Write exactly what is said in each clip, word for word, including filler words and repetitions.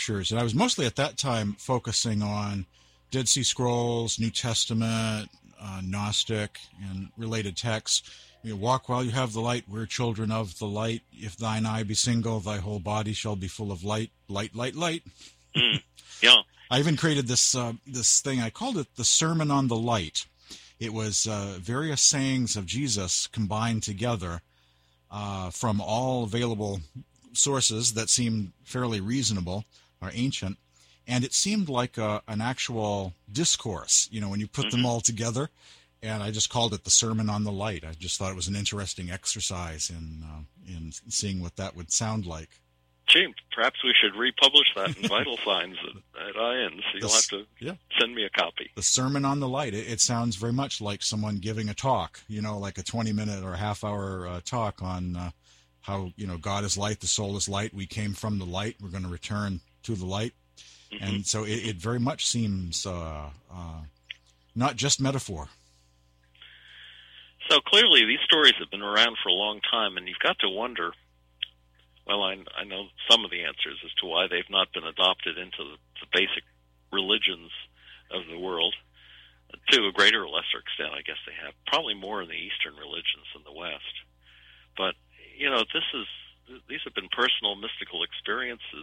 scriptures, and I was mostly at that time focusing on Dead Sea Scrolls, New Testament, uh, Gnostic, and related texts. You know, walk while you have the light, we're children of the light. If thine eye be single, thy whole body shall be full of light, light, light, light. Mm, yeah. I even created this uh, this thing. I called it the Sermon on the Light. It was uh, various sayings of Jesus combined together uh, from all available sources that seemed fairly reasonable or ancient. And it seemed like a, an actual discourse, you know, when you put mm-hmm. them all together. And I just called it the Sermon on the Light. I just thought it was an interesting exercise in uh, in seeing what that would sound like. Gee, perhaps we should republish that in Vital Signs at, at I N, so you'll the, have to yeah. send me a copy. The Sermon on the Light. It, it sounds very much like someone giving a talk, you know, like a twenty-minute or a half-hour uh, talk on uh, how, you know, God is light, the soul is light, we came from the light, we're going to return to the light. Mm-hmm. And so it, it very much seems uh, uh, not just metaphor. So clearly these stories have been around for a long time, and you've got to wonder, well, I, I know some of the answers as to why they've not been adopted into the, the basic religions of the world. To a greater or lesser extent, I guess they have. Probably more in the Eastern religions than the West. But, you know, this is these have been personal mystical experiences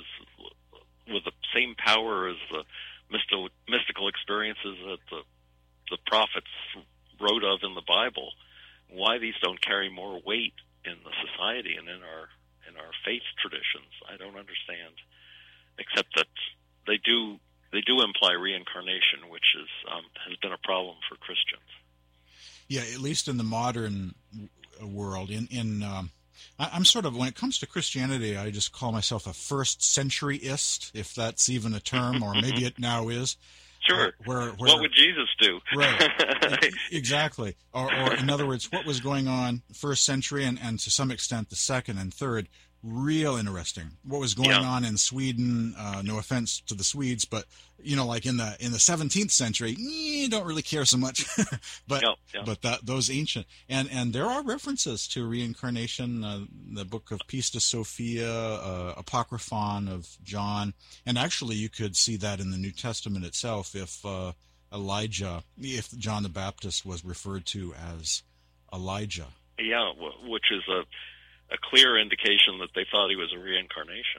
with the same power as the mystical, mystical experiences that the, the prophets wrote of in the Bible. Why these don't carry more weight in the society and in our in our faith traditions, I don't understand. Except that they do they do imply reincarnation, which is um, has been a problem for Christians. Yeah, at least in the modern world. In in um, I, I'm sort of, when it comes to Christianity, I just call myself a first centuryist, if that's even a term, or maybe it now is. Sure. Uh, where, where, what would Jesus do? Right. Exactly. Or, or in other words, what was going on first century and, and to some extent the second and third, real interesting. What was going yeah. on in Sweden, uh, no offense to the Swedes, but, you know, like in the in the seventeenth century, you don't really care so much. but yeah, yeah. but that, those ancient, and, and there are references to reincarnation, uh, the book of Pistis Sophia, uh, Apocryphon of John, and actually you could see that in the New Testament itself if uh, Elijah, if John the Baptist was referred to as Elijah. Yeah, which is a a clear indication that they thought he was a reincarnation.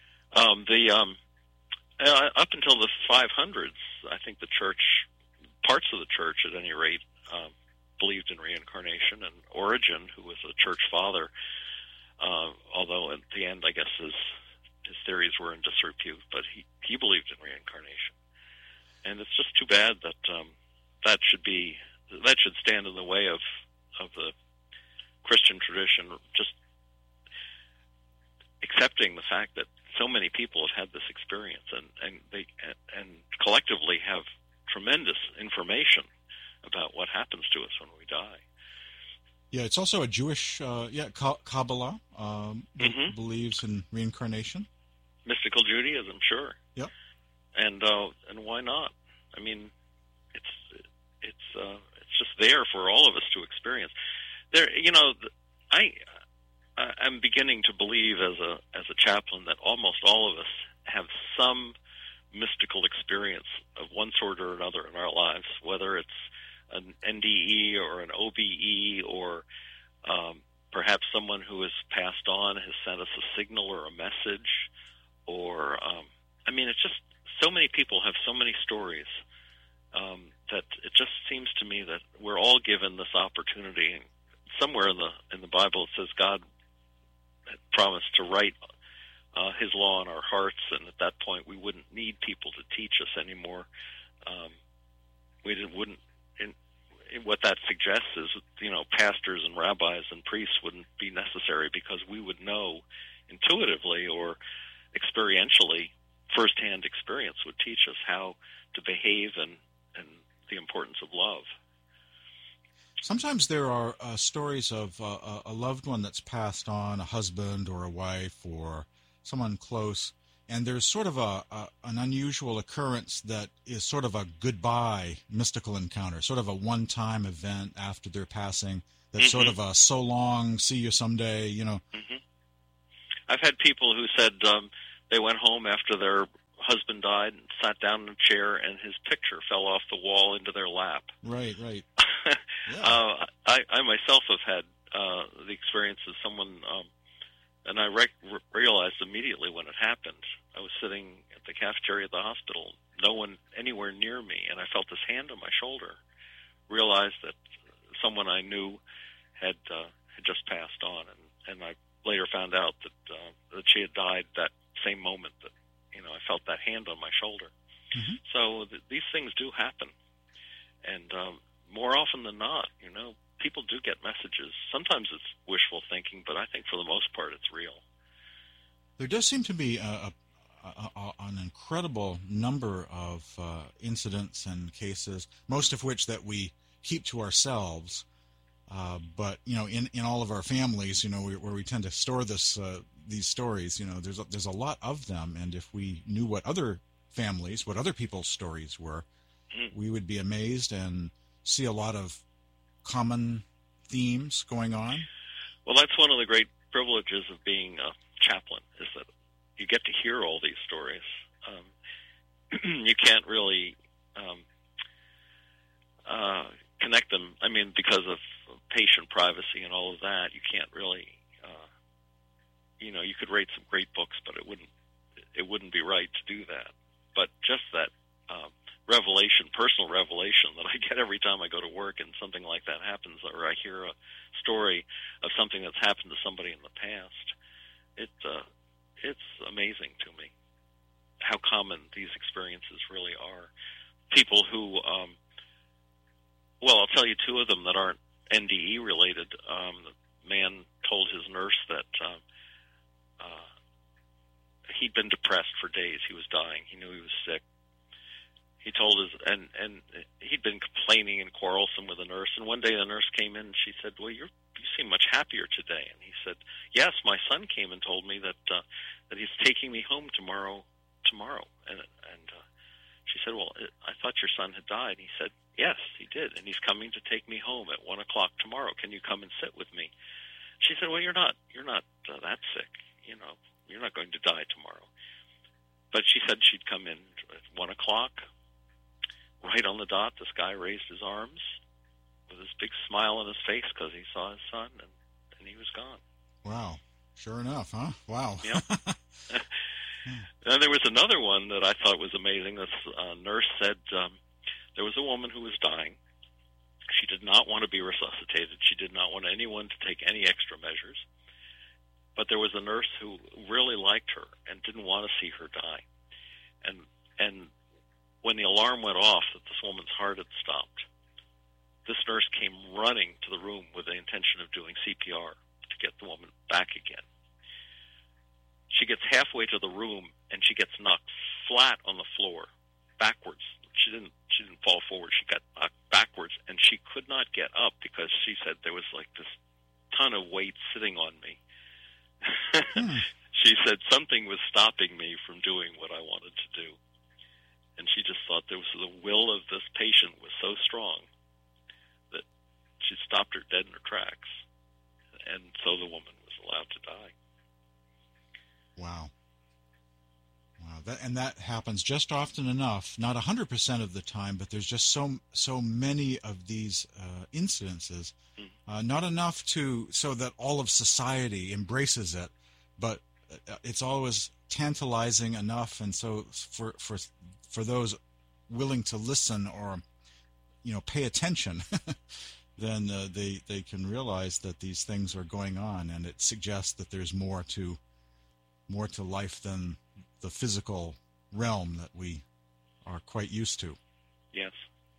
Um, the um, uh, up until the five hundreds, I think the church, parts of the church at any rate, um, believed in reincarnation. And Origen, who was a church father, uh, although at the end I guess his his theories were in disrepute, but he, he believed in reincarnation. And it's just too bad that um, that should be that should stand in the way of of the Christian tradition, just accepting the fact that so many people have had this experience, and, and they and collectively have tremendous information about what happens to us when we die. Yeah, it's also a Jewish, uh, yeah, Kabbalah um, mm-hmm. believes in reincarnation. Mystical Judaism, sure. Yep. And uh, and why not? I mean, it's it's uh, it's just there for all of us to experience. There, you know, I. I'm beginning to believe as a as a chaplain that almost all of us have some mystical experience of one sort or another in our lives, whether it's an N D E or an O B E or um, perhaps someone who has passed on has sent us a signal or a message, or um, I mean, it's just so many people have so many stories um, that it just seems to me that we're all given this opportunity. Somewhere in the in the Bible it says God promised to write uh, His law in our hearts, and at that point we wouldn't need people to teach us anymore. Um, we didn't, wouldn't. In, in what that suggests is, you know, pastors and rabbis and priests wouldn't be necessary because we would know intuitively or experientially, firsthand experience would teach us how to behave and and the importance of love. Sometimes there are uh, stories of uh, a loved one that's passed on, a husband or a wife or someone close, and there's sort of a, a an unusual occurrence that is sort of a goodbye mystical encounter, sort of a one-time event after their passing that's mm-hmm. sort of a so long, see you someday, you know. Mm-hmm. I've had people who said um, they went home after their husband died and sat down in a chair, and his picture fell off the wall into their lap. Right, right. Yeah. uh, I, I myself have had uh, the experience of someone, um, and I re- realized immediately when it happened. I was sitting at the cafeteria at the hospital, no one anywhere near me, and I felt this hand on my shoulder. Realized that someone I knew had uh, had just passed on, and, and I later found out that uh, that she had died that same moment that, you know, I felt that hand on my shoulder. Mm-hmm. So th- these things do happen, and um, more often than not, you know, people do get messages. Sometimes it's wishful thinking, but I think for the most part it's real. There does seem to be a, a, a, an incredible number of uh, incidents and cases, most of which that we keep to ourselves. Uh, but, you know, in, in all of our families, you know, we, where we tend to store this uh, these stories, you know, there's a, there's a lot of them. And if we knew what other families, what other people's stories were, mm. we would be amazed and see a lot of common themes going on. Well, that's one of the great privileges of being a chaplain, is that you get to hear all these stories. Um, you can't really um, uh, connect them. I mean, because of patient privacy and all of that, you can't really, uh, you know, you could write some great books, but it wouldn't, it wouldn't be right to do that. But just that um, revelation, personal revelation that I get every time I go to work and something like that happens, or I hear a story of something that's happened to somebody in the past, it, uh, it's amazing to me how common these experiences really are. People who, um, well, I'll tell you two of them that aren't N D E related. Um, the man told his nurse that uh, uh, he'd been depressed for days. He was dying. He knew he was sick. He told his, and, and he'd been complaining and quarrelsome with the nurse. And one day the nurse came in and she said, "Well, you're, you seem much happier today." And he said, "Yes, my son came and told me that uh, that he's taking me home tomorrow. Tomorrow." And and uh, she said, "Well, I thought your son had died." And he said, "Yes, he did, and he's coming to take me home at one o'clock tomorrow. Can you come and sit with me?" She said, "Well, you're not, you're not uh, that sick. You know, you're not going to die tomorrow." But she said she'd come in at one o'clock. Right on the dot, this guy raised his arms with his big smile on his face because he saw his son, and, and he was gone. Wow. Sure enough, huh? Wow. Yeah. And there was another one that I thought was amazing. This uh, nurse said um, there was a woman who was dying. She did not want to be resuscitated. She did not want anyone to take any extra measures. But there was a nurse who really liked her and didn't want to see her die. And and when the alarm went off that this woman's heart had stopped, this nurse came running to the room with the intention of doing C P R to get the woman back again. She gets halfway to the room and she gets knocked flat on the floor, backwards. She didn't she didn't fall forward. She got knocked backwards, and she could not get up because she said there was like this ton of weight sitting on me. Hmm. She said something was stopping me from doing what I wanted to do. And she just thought there was the will of this patient was so strong that she stopped her dead in her tracks. And so the woman was allowed to die. Wow. Wow. That, and that happens just often enough, not one hundred percent of the time, but there's just so so many of these uh, incidences. Mm. Uh, not enough to so that all of society embraces it, but it's always tantalizing enough, and so for for for those willing to listen or, you know, pay attention, then uh, they they can realize that these things are going on, and it suggests that there's more to more to life than the physical realm that we are quite used to. Yes.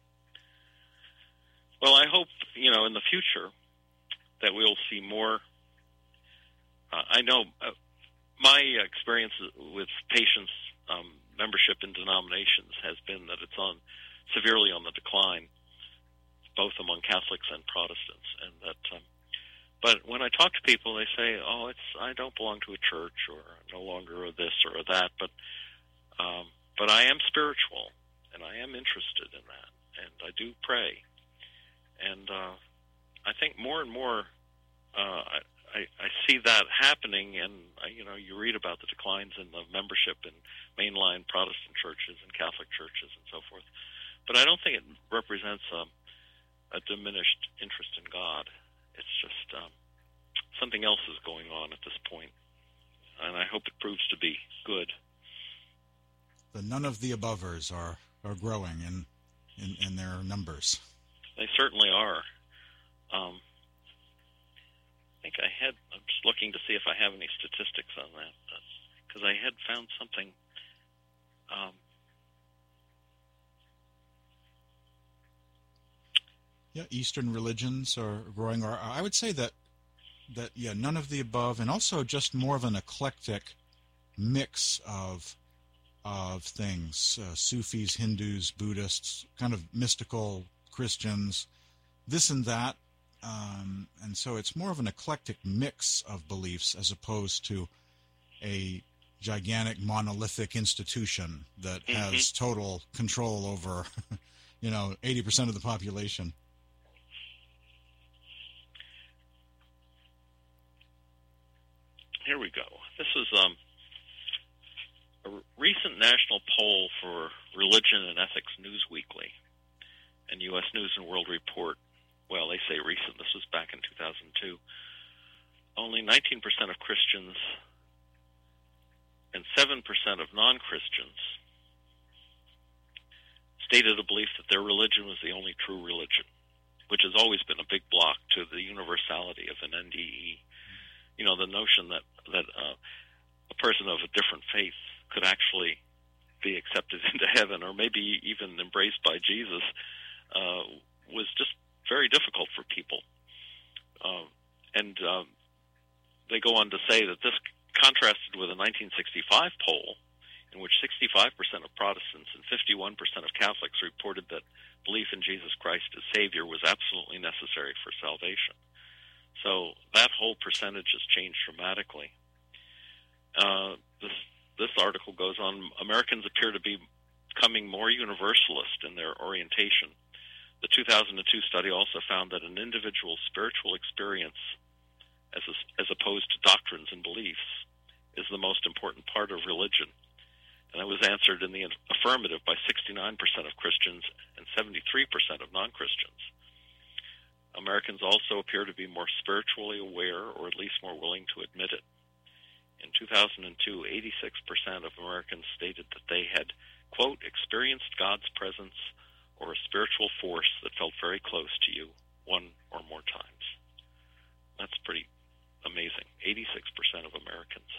Well, I hope, you know, in the future that we'll see more. Uh, I know uh, my experience with patients' um, membership in denominations has been that it's on severely on the decline, both among Catholics and Protestants, and that. Um, but when I talk to people, they say, "Oh, it's I don't belong to a church, or no longer or this or that." But um, but I am spiritual, and I am interested in that, and I do pray, and uh, I think more and more uh, I, I, I see that happening, and I, you know, you read about the declines in the membership in mainline Protestant churches and Catholic churches and so forth. But I don't think it represents a, a diminished interest in God. It's just um, something else is going on at this point, and I hope it proves to be good. The none of the abovers are, are growing in, in, in their numbers. They certainly are. Um, I think I had, I'm just looking to see if I have any statistics on that, because I had found something. Um, yeah, Eastern religions are growing. Or I would say that, that, yeah, none of the above, and also just more of an eclectic mix of of things, uh, Sufis, Hindus, Buddhists, kind of mystical Christians, this and that. Um, and so it's more of an eclectic mix of beliefs as opposed to a gigantic monolithic institution that mm-hmm. has total control over, you know, eighty percent of the population. Here we go. This is um, a recent national poll for Religion and Ethics News Weekly and U S News and World Report. Well, they say recent. This was back in two thousand two. Only nineteen percent of Christians and seven percent of non-Christians stated a belief that their religion was the only true religion, which has always been a big block to the universality of an N D E. You know, the notion that, that uh, a person of a different faith could actually be accepted into heaven or maybe even embraced by Jesus uh, was just very difficult for people. Uh, and um, they go on to say that this contrasted with a nineteen sixty-five poll in which sixty-five percent of Protestants and fifty-one percent of Catholics reported that belief in Jesus Christ as Savior was absolutely necessary for salvation. So that whole percentage has changed dramatically. Uh, this, this article goes on, Americans appear to be becoming more universalist in their orientation. The two thousand two study also found that an individual's spiritual experience, as, a, as opposed to doctrines and beliefs, is the most important part of religion. And it was answered in the affirmative by sixty-nine percent of Christians and seventy-three percent of non-Christians. Americans also appear to be more spiritually aware, or at least more willing to admit it. In two thousand two, eighty-six percent of Americans stated that they had, quote, experienced God's presence or a spiritual force that felt very close to you one or more times. That's pretty amazing. eighty-six percent of Americans.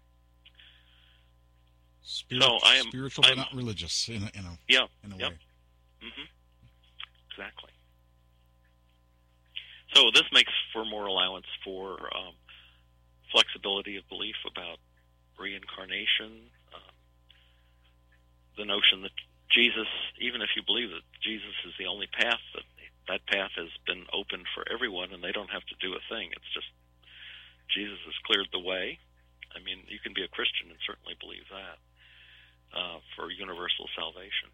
Spirit, so I am spiritual, but not religious in a, in a, yeah, in a yep. way. Mm-hmm. Exactly. So this makes for more allowance for um, flexibility of belief about reincarnation, um, the notion that Jesus, even if you believe that Jesus is the only path, that that path has been opened for everyone and they don't have to do a thing. It's just Jesus has cleared the way. I mean, you can be a Christian and certainly believe that uh, for universal salvation.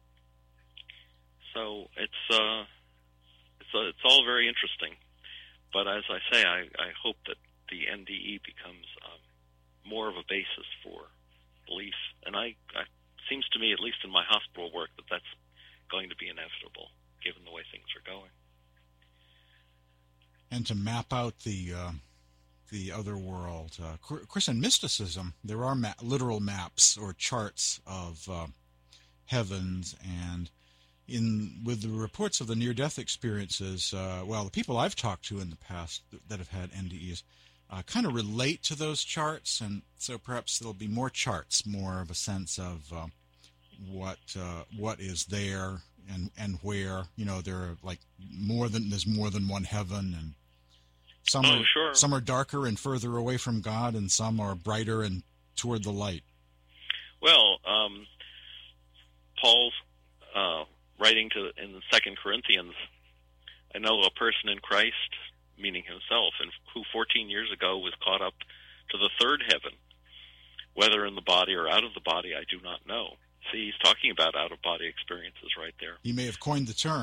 So it's uh, it's uh, it's all very interesting. But as I say, I, I hope that the N D E becomes um, more of a basis for belief. And I, I seems to me, at least in my hospital work, that that's going to be inevitable, given the way things are going. And to map out the uh, the other world, uh, Christian mysticism, there are ma- literal maps or charts of uh, heavens, and in with the reports of the near-death experiences, uh, well, the people I've talked to in the past that have had N D Es uh, kind of relate to those charts, and so perhaps there'll be more charts, more of a sense of uh, what uh, what is there and and where. You know, there are like more than there's more than one heaven, and some oh, are sure. some are darker and further away from God, and some are brighter and toward the light. Well, um, Paul's uh, writing to in the Second Corinthians, I know a person in Christ, meaning himself, and who fourteen years ago was caught up to the third heaven, whether in the body or out of the body, I do not know. See, he's talking about out-of-body experiences right there. He may have coined the term.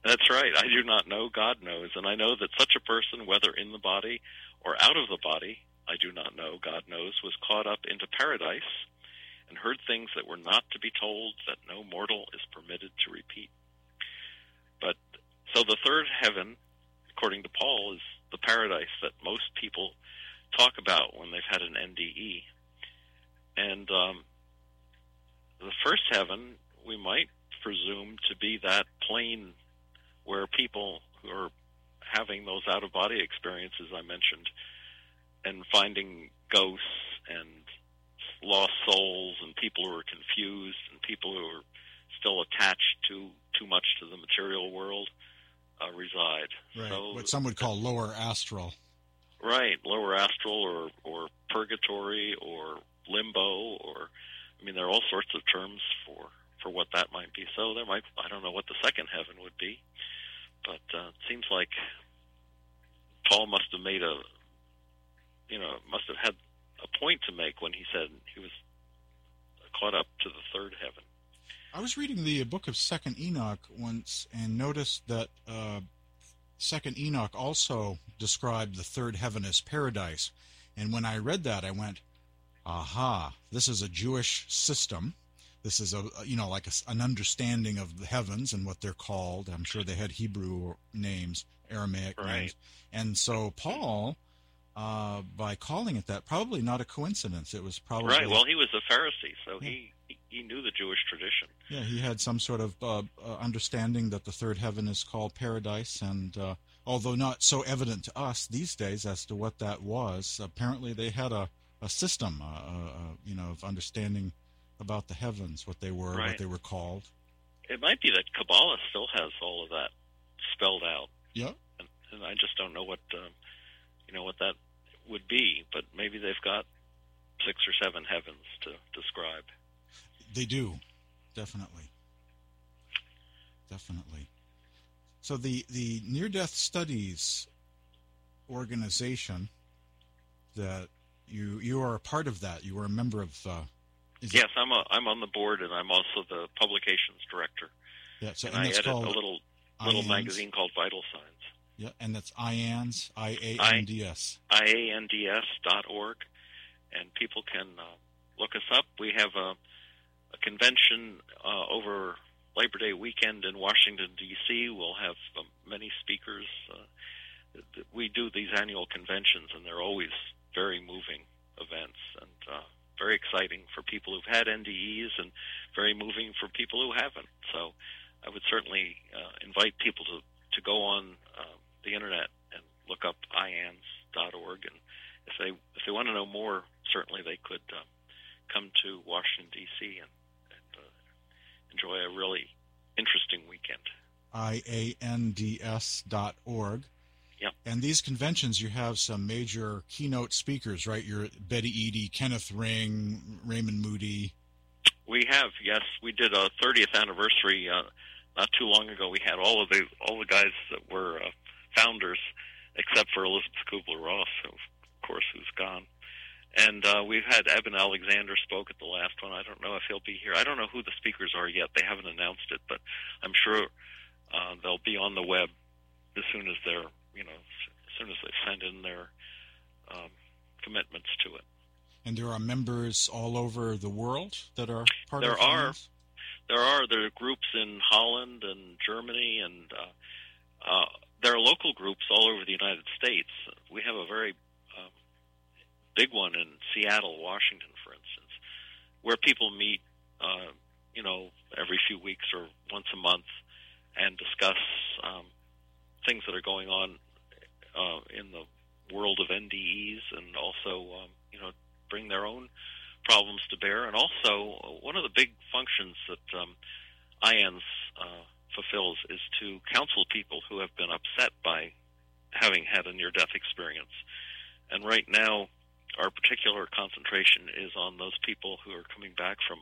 That's right. I do not know, God knows. And I know that such a person, whether in the body or out of the body, I do not know, God knows, was caught up into paradise and heard things that were not to be told, that no mortal is permitted to repeat. But so the third heaven, according to Paul, is the paradise that most people talk about when they've had an N D E. And um, the first heaven, we might presume to be that plane where people who are having those out-of-body experiences I mentioned and finding ghosts and lost souls and people who are confused and people who are still attached to too much to the material world uh, reside. Right. So, what some would call lower astral. Right, lower astral or, or purgatory or limbo, or I mean there are all sorts of terms for, for what that might be. So there might, I don't know what the second heaven would be, but uh, it seems like Paul must have made a, you know, must have had a point to make when he said he was caught up to the third heaven. I was reading the book of Second Enoch once and noticed that uh, Second Enoch also described the third heaven as paradise. And when I read that, I went, aha, this is a Jewish system. This is, a you know, like a, an understanding of the heavens and what they're called. I'm sure they had Hebrew names, Aramaic right. names. And so Paul, uh, by calling it that, probably not a coincidence. It was probably... Right, well, he was a Pharisee, so yeah. he, he knew the Jewish tradition. Yeah, he had some sort of uh, uh, understanding that the third heaven is called paradise, and uh, although not so evident to us these days as to what that was, apparently they had a, a system, uh, uh, you know, of understanding about the heavens, what they were, right. what they were called. It might be that Kabbalah still has all of that spelled out. Yeah. And, and I just don't know what, um, you know, what that would be, but maybe they've got six or seven heavens to describe. They do, definitely. Definitely. So the, the Near-Death Studies organization, that you you are a part of that. You are a member of... Uh, is yes, it? I'm a, I'm on the board, and I'm also the publications director. Yeah, so, and, and I it's edit called a little little I A N S. magazine called Vital Signs. Yeah, and that's I A N S, I A N D S. I A N D S dot org, and people can uh, look us up. We have a, a convention uh, over Labor Day weekend in Washington, D C We'll have um, many speakers. Uh, we do these annual conventions, and they're always very moving events and uh, very exciting for people who've had N D Es and very moving for people who haven't. So I would certainly uh, invite people to, to go on uh, the Internet and look up I A N S dot org, and if they if they want to know more, certainly they could uh, come to Washington, D C and, and uh, enjoy a really interesting weekend. I A N D S dot org. Yep. And these conventions, you have some major keynote speakers, right? You're Betty Eadie, Kenneth Ring, Raymond Moody. We have, yes. We did a thirtieth anniversary uh, not too long ago. We had all of the all the guys that were uh, founders, except for Elizabeth Kubler-Ross, who, of course, who's gone. And uh, we've had Eben Alexander spoke at the last one. I don't know if he'll be here. I don't know who the speakers are yet. They haven't announced it, but I'm sure uh, they'll be on the web as soon as they're, you know, as soon as they send in their um, commitments to it. And there are members all over the world that are part there of the are Alliance? There are. There are groups in Holland and Germany, and uh, uh, there are local groups all over the United States. We have a very um, big one in Seattle, Washington, for instance, where people meet, uh, you know, every few weeks or once a month and discuss um, things that are going on uh, in the world of N D Es, and also, um, you know, bring their own problems to bear. And also, one of the big functions that um, I A N S uh, fulfills is to counsel people who have been upset by having had a near-death experience. And right now, our particular concentration is on those people who are coming back from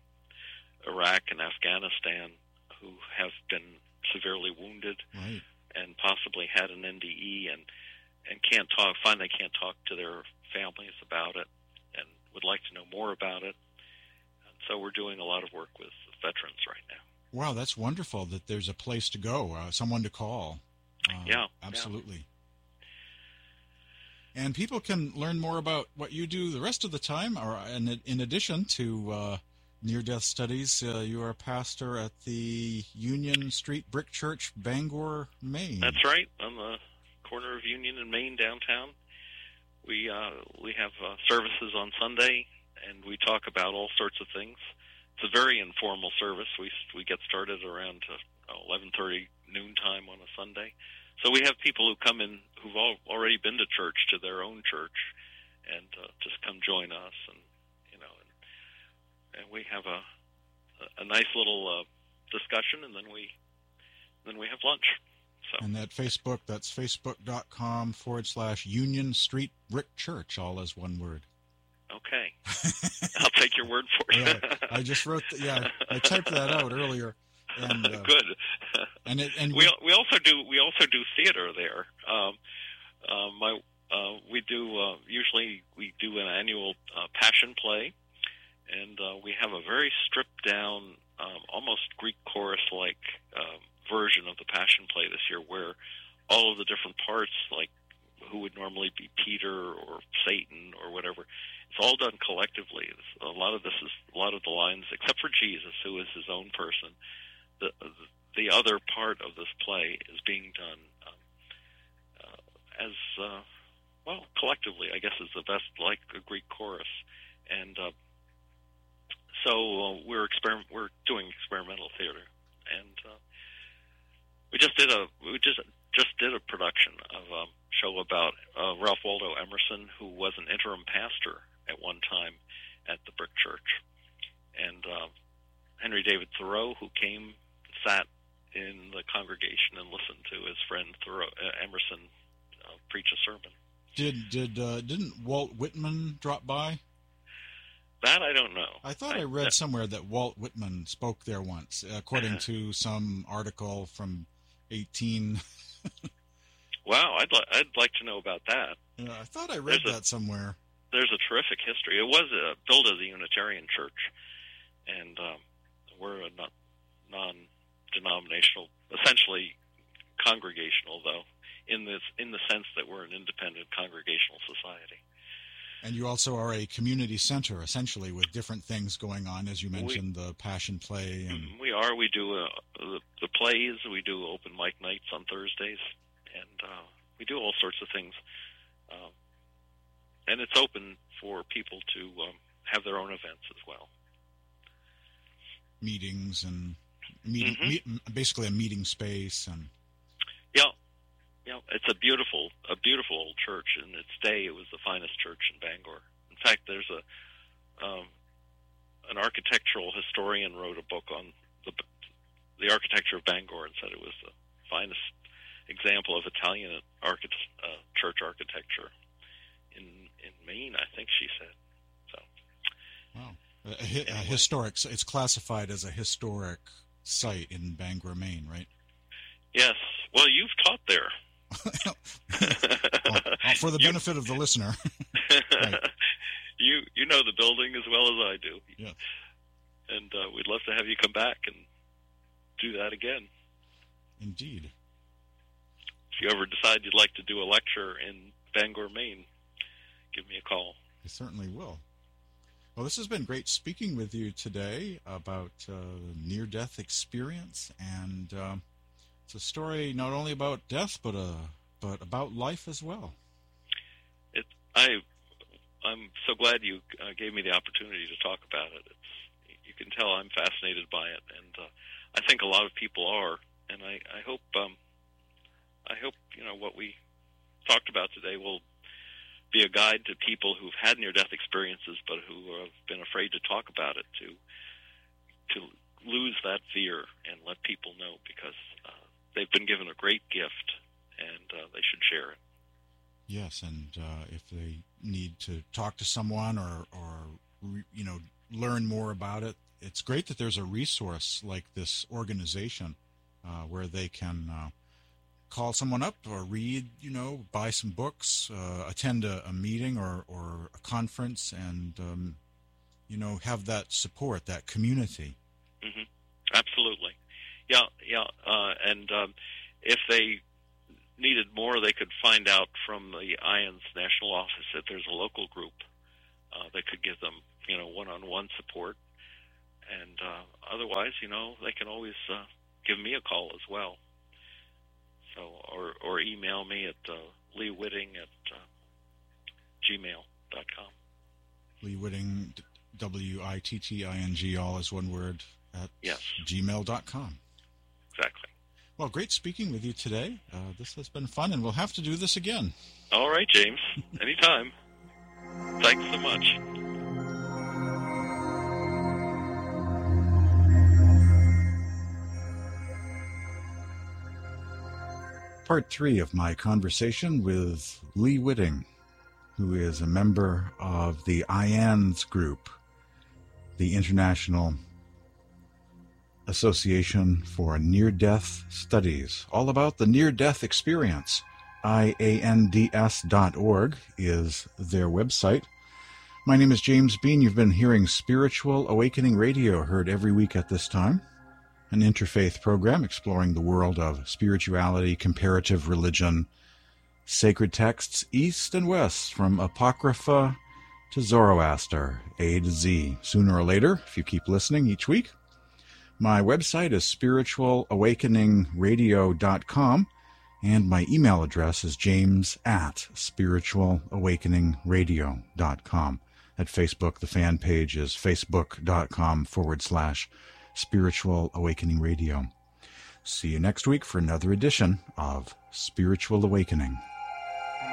uh, Iraq and Afghanistan who have been severely wounded Right. and possibly had an N D E and, and can't talk, find they can't talk to their families about it and would like to know more about it. And so we're doing a lot of work with veterans right now. Wow, that's wonderful that there's a place to go, uh, someone to call. Uh, yeah, absolutely. Yeah. And people can learn more about what you do the rest of the time, or in, in addition to uh, near-death studies, uh, you are a pastor at the Union Street Brick Church, Bangor, Maine. That's right, on the corner of Union and Maine downtown. We uh, we have uh, services on Sunday, and we talk about all sorts of things. It's a very informal service. We we get started around uh, eleven thirty noon time on a Sunday. So we have people who come in who've all, already been to church, to their own church, and uh, just come join us, and you know, and, and we have a a nice little uh, discussion, and then we then we have lunch. So. And that Facebook, that's facebook.com forward slash Union Street Brick Church, all as one word. Okay. I'll take your word for it. Yeah, I just wrote, the, yeah, I typed that out earlier. And, uh, Good. And it, and we we also do we also do theater there. Um, uh, my uh, we do uh, usually we do an annual uh, passion play, and uh, we have a very stripped down, um, almost Greek chorus like um, version of the passion play this year, where all of the different parts, like who would normally be Peter or Satan or whatever, it's all done collectively. A lot of this is a lot of the lines, except for Jesus, who is his own person. The the other part of this play is being done um, uh, as uh, well collectively. I guess is the best, like a Greek chorus, and uh, so uh, we're experiment we're doing experimental theater, and uh, we just did a we just just did a production of a show about uh, Ralph Waldo Emerson, who was an interim pastor at one time at the Brick Church, and uh, Henry David Thoreau, who came. Sat in the congregation and listened to his friend Thoreau, uh, Emerson uh, preach a sermon. Did did uh, didn't Walt Whitman drop by? That I don't know. I thought I, I read that, somewhere that Walt Whitman spoke there once, according to some article from eighteen. Wow, I'd li- I'd like to know about that. Yeah, I thought I read there's that a, somewhere. There's a terrific history. It was uh, built as a Unitarian church, and um, we're a non. non denominational, essentially congregational, though, in this in the sense that we're an independent congregational society. And you also are a community center, essentially, with different things going on, as you mentioned, we, the Passion Play. And we are. We do uh, the, the plays. We do open mic nights on Thursdays, and uh, we do all sorts of things. Uh, and it's open for people to um, have their own events as well. Meetings and... Meeting, mm-hmm. meet, basically a meeting space, and yeah, yeah, it's a beautiful, a beautiful old church. In its day, it was the finest church in Bangor. In fact, there's a um, an architectural historian wrote a book on the the architecture of Bangor and said it was the finest example of Italian archi- uh, church architecture in in Maine. I think she said so. Wow, a, a, a historic. It's classified as a historic site in Bangor, Maine, right? Yes. Well, you've taught there. well, well, for the benefit you, of the listener. Right. You you know the building as well as I do. Yeah. And uh, we'd love to have you come back and do that again. Indeed. If you ever decide you'd like to do a lecture in Bangor, Maine, give me a call. I certainly will. Well, this has been great speaking with you today about uh, near-death experience, and uh, it's a story not only about death, but uh, but about life as well. It, I, I'm so glad you uh, gave me the opportunity to talk about it. It's, you can tell I'm fascinated by it, and uh, I think a lot of people are. And I, I hope, um, I hope you know what we talked about today will be a guide to people who've had near-death experiences but who have been afraid to talk about it, to to lose that fear and let people know, because uh, they've been given a great gift and uh, they should share it. Yes, and uh, if they need to talk to someone or, or you know, learn more about it, it's great that there's a resource like this organization uh, where they can uh, call someone up or read, you know, buy some books, uh, attend a, a meeting or, or a conference, and, um, you know, have that support, that community. Mm-hmm. Absolutely. Yeah, yeah, uh, and um, if they needed more, they could find out from the I A N S national office that there's a local group uh, that could give them, you know, one-on-one support. And uh, otherwise, you know, they can always uh, give me a call as well. So, or or email me at uh, Lee Witting at uh, gmail dot com. Lee Witting, W I T T I N G, all as one word, at yes. gmail dot com. Exactly. Well, great speaking with you today. Uh, this has been fun, and we'll have to do this again. All right, James. Anytime. Thanks so much. Part three of my conversation with Lee Witting, who is a member of the I A N S group, the International Association for Near-Death Studies, all about the near-death experience. I A N D S dot org is their website. My name is James Bean. You've been hearing Spiritual Awakening Radio, heard every week at this time, an interfaith program exploring the world of spirituality, comparative religion, sacred texts, east and west, from Apocrypha to Zoroaster, A to Z, sooner or later, if you keep listening each week. My website is spiritual awakening radio dot com, and my email address is james at spiritual awakening radio dot com. At Facebook, the fan page is facebook.com forward slash Spiritual Awakening Radio. See you next week for another edition of Spiritual Awakening.